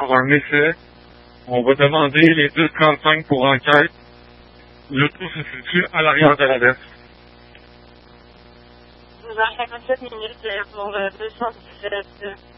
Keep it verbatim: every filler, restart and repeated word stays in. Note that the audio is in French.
avoir un essai. On va demander les deux trente-cinq pour enquête. L'auto se situe à l'arrière de la veste. Dans cinquante-sept minutes pour le deux cent dix-sept.